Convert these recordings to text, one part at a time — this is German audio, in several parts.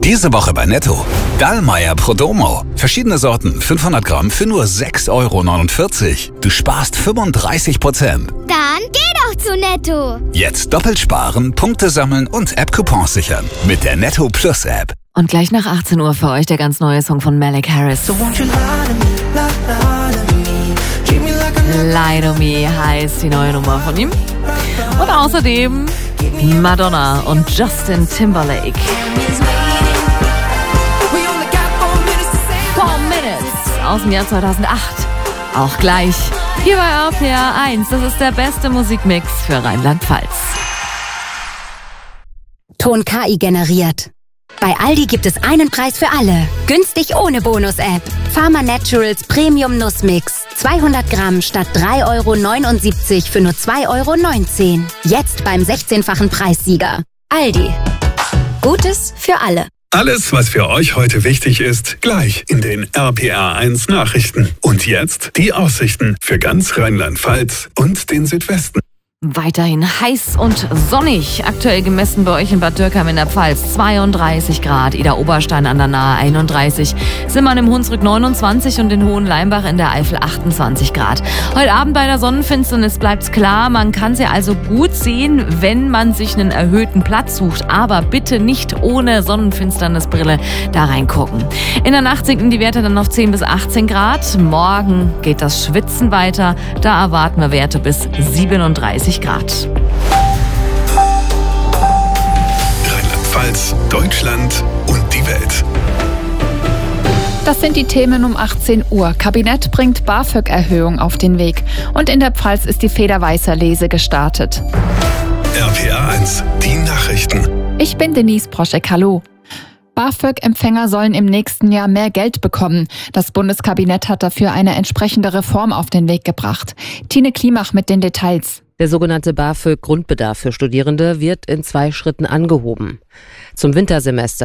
Diese Woche bei Netto. Dallmayr Prodomo. Verschiedene Sorten, 500 Gramm für nur 6,49 €. Du sparst 35%. Dann geh doch zu Netto. Jetzt doppelt sparen, Punkte sammeln und App-Coupons sichern. Mit der Netto Plus App. Und gleich nach 18 Uhr für euch der ganz neue Song von Malik Harris. Lie to Me heißt die neue Nummer von ihm. Und außerdem Madonna und Justin Timberlake. 4 Minutes aus dem Jahr 2008. Auch gleich hier bei RPR 1. Das ist der beste Musikmix für Rheinland-Pfalz. Ton KI generiert. Bei Aldi gibt es einen Preis für alle. Günstig ohne Bonus-App. Pharma Naturals Premium Nussmix. 200 Gramm statt 3,79 € für nur 2,19 €. Jetzt beim 16-fachen Preissieger. Aldi. Gutes für alle. Alles, was für euch heute wichtig ist, gleich in den RPR 1 Nachrichten. Und jetzt die Aussichten für ganz Rheinland-Pfalz und den Südwesten. Weiterhin heiß und sonnig. Aktuell gemessen bei euch in Bad Dürkheim in der Pfalz 32 Grad, Idar-Oberstein an der Nahe 31, Simmern im Hunsrück 29 und in Hohenleimbach in der Eifel 28 Grad. Heute Abend bei der Sonnenfinsternis bleibt's klar, man kann sie also gut sehen, wenn man sich einen erhöhten Platz sucht, aber bitte nicht ohne Sonnenfinsternisbrille da reingucken. In der Nacht sinken die Werte dann auf 10 bis 18 Grad. Morgen geht das Schwitzen weiter, da erwarten wir Werte bis 37 Grad. Rheinland-Pfalz, Deutschland und die Welt. Das sind die Themen um 18 Uhr. Kabinett bringt BAföG-Erhöhung auf den Weg. Und in der Pfalz ist die Federweißer-Lese gestartet. RPR 1, die Nachrichten. Ich bin Denise Proschek, hallo. BAföG-Empfänger sollen im nächsten Jahr mehr Geld bekommen. Das Bundeskabinett hat dafür eine entsprechende Reform auf den Weg gebracht. Tine Klimach mit den Details. Der sogenannte BAföG-Grundbedarf für Studierende wird in 2 Schritten angehoben. Zum Wintersemester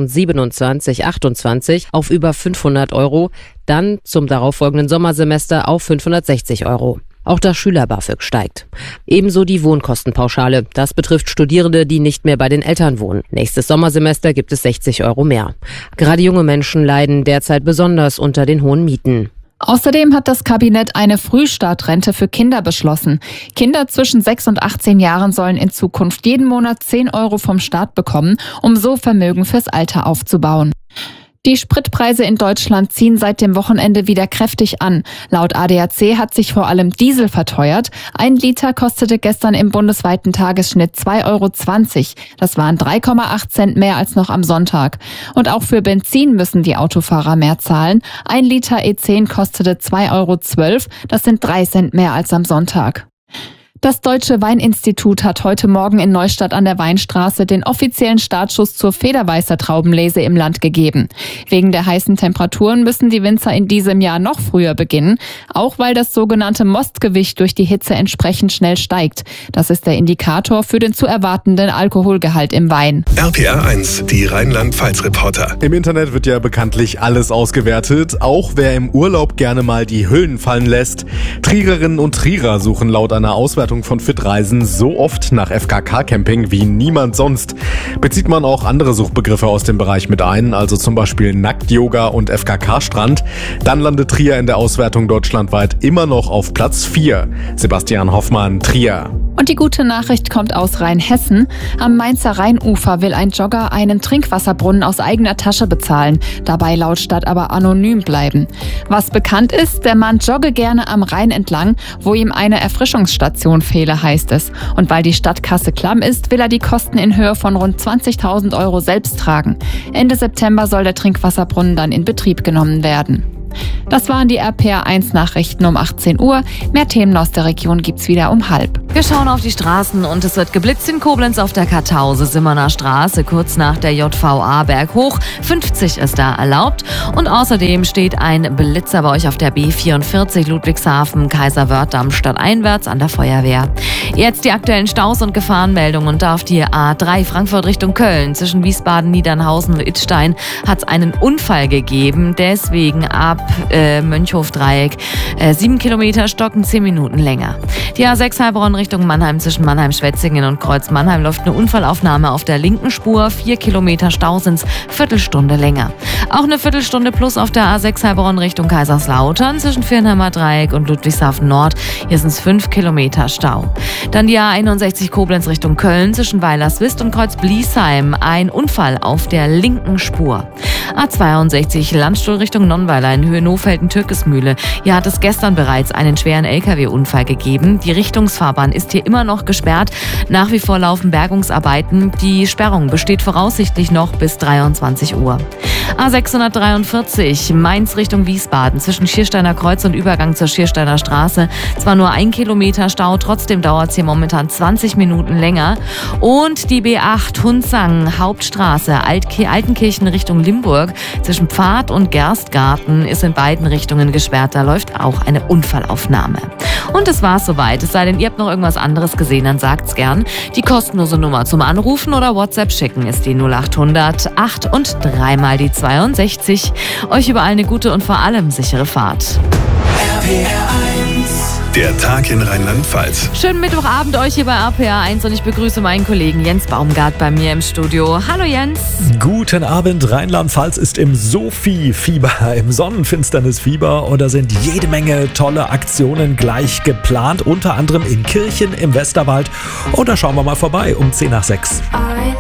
2027/28 auf über 500 €, dann zum darauffolgenden Sommersemester auf 560 €. Auch das Schüler-BAföG steigt. Ebenso die Wohnkostenpauschale. Das betrifft Studierende, die nicht mehr bei den Eltern wohnen. Nächstes Sommersemester gibt es 60 € mehr. Gerade junge Menschen leiden derzeit besonders unter den hohen Mieten. Außerdem hat das Kabinett eine Frühstartrente für Kinder beschlossen. Kinder zwischen 6 und 18 Jahren sollen in Zukunft jeden Monat 10 € vom Staat bekommen, um so Vermögen fürs Alter aufzubauen. Die Spritpreise in Deutschland ziehen seit dem Wochenende wieder kräftig an. Laut ADAC hat sich vor allem Diesel verteuert. 1 Liter kostete gestern im bundesweiten Tagesschnitt 2,20 €. Das waren 3,8 Cent mehr als noch am Sonntag. Und auch für Benzin müssen die Autofahrer mehr zahlen. 1 Liter E10 kostete 2,12 €. Das sind 3 Cent mehr als am Sonntag. Das Deutsche Weininstitut hat heute Morgen in Neustadt an der Weinstraße den offiziellen Startschuss zur Federweißer Traubenlese im Land gegeben. Wegen der heißen Temperaturen müssen die Winzer in diesem Jahr noch früher beginnen, auch weil das sogenannte Mostgewicht durch die Hitze entsprechend schnell steigt. Das ist der Indikator für den zu erwartenden Alkoholgehalt im Wein. RPR 1, die Rheinland-Pfalz-Reporter. Im Internet wird ja bekanntlich alles ausgewertet, auch wer im Urlaub gerne mal die Hüllen fallen lässt. Triererinnen und Trierer suchen laut einer Auswertung von Fitreisen so oft nach FKK-Camping wie niemand sonst. Bezieht man auch andere Suchbegriffe aus dem Bereich mit ein, also zum Beispiel Nackt-Yoga und FKK-Strand, dann landet Trier in der Auswertung deutschlandweit immer noch auf Platz 4. Sebastian Hoffmann, Trier. Und die gute Nachricht kommt aus Rheinhessen. Am Mainzer Rheinufer will ein Jogger einen Trinkwasserbrunnen aus eigener Tasche bezahlen, dabei laut Stadt aber anonym bleiben. Was bekannt ist, der Mann jogge gerne am Rhein entlang, wo ihm eine Erfrischungsstation fehle, heißt es. Und weil die Stadtkasse klamm ist, will er die Kosten in Höhe von rund 20.000 € selbst tragen. Ende September soll der Trinkwasserbrunnen dann in Betrieb genommen werden. Das waren die RPR 1 Nachrichten um 18 Uhr. Mehr Themen aus der Region gibt's wieder um 12:30. Wir schauen auf die Straßen und es wird geblitzt in Koblenz auf der Kartause-Simmerner Straße, kurz nach der JVA Berghoch. 50 ist da erlaubt. Und außerdem steht ein Blitzer bei euch auf der B44 Ludwigshafen, Kaiserwörth-Damm stadteinwärts an der Feuerwehr. Jetzt die aktuellen Staus und Gefahrenmeldungen. Und da auf die A3 Frankfurt Richtung Köln zwischen Wiesbaden, Niedernhausen und Idstein hat es einen Unfall gegeben. Deswegen ab Mönchhof-Dreieck 7 Kilometer, stocken 10 Minuten länger. Die A6 Heilbronn Richtung Mannheim zwischen Mannheim-Schwetzingen und Kreuz-Mannheim läuft eine Unfallaufnahme auf der linken Spur. 4 Kilometer Stau sind's, Viertelstunde länger. Auch eine Viertelstunde plus auf der A6 Heilbronn Richtung Kaiserslautern zwischen Viernheimer Dreieck und Ludwigshafen Nord. Hier sind's 5 Kilometer Stau. Dann die A61 Koblenz Richtung Köln zwischen Weilerswist und Kreuz-Bliesheim. Ein Unfall auf der linken Spur. A62 Landstuhl Richtung Nonnweiler in Höhe Nohfelden-Türkesmühle. Hier hat es gestern bereits einen schweren LKW-Unfall gegeben. Die Richtungsfahrbahn ist hier immer noch gesperrt. Nach wie vor laufen Bergungsarbeiten. Die Sperrung besteht voraussichtlich noch bis 23 Uhr. A643 Mainz Richtung Wiesbaden zwischen Schiersteiner Kreuz und Übergang zur Schiersteiner Straße. Zwar nur 1 Kilometer Stau, trotzdem dauert es hier momentan 20 Minuten länger. Und die B8 Hundsang Hauptstraße Altenkirchen Richtung Limburg zwischen Pfad und Gerstgarten ist in beiden Richtungen gesperrt. Da läuft auch eine Unfallaufnahme. Und das war's soweit. Es sei denn, ihr habt noch irgendwas anderes gesehen, dann sagt's gern. Die kostenlose Nummer zum Anrufen oder WhatsApp schicken ist die 0800 8 und 3 mal die 62. Euch überall eine gute und vor allem sichere Fahrt. Der Tag in Rheinland-Pfalz. Schönen Mittwochabend euch hier bei RPA 1 und ich begrüße meinen Kollegen Jens Baumgart bei mir im Studio. Hallo Jens. Guten Abend. Rheinland-Pfalz ist im Sophie-Fieber, im Sonnenfinsternis-Fieber und da sind jede Menge tolle Aktionen gleich geplant, unter anderem in Kirchen im Westerwald. Und da schauen wir mal vorbei um 10 nach 6.